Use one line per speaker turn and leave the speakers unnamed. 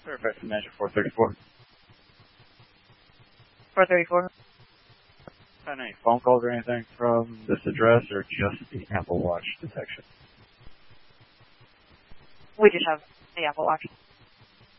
Perfect. Manager 434.
434.
Any phone calls or anything from this address, or just the Apple Watch detection?
We just have the Apple Watch.